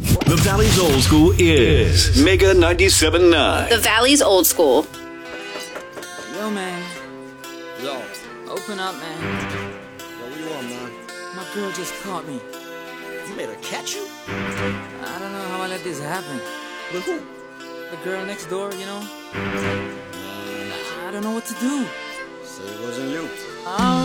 The Valley's Old School is Mega 97.9. The Valley's Old School. Yo, man. Yo. Open up, man. Yo, what you want, man? My girl just caught me. You made her catch you? I don't know how I let this happen. With who? The girl next door, you know? I don't know what to do. Say it wasn't you.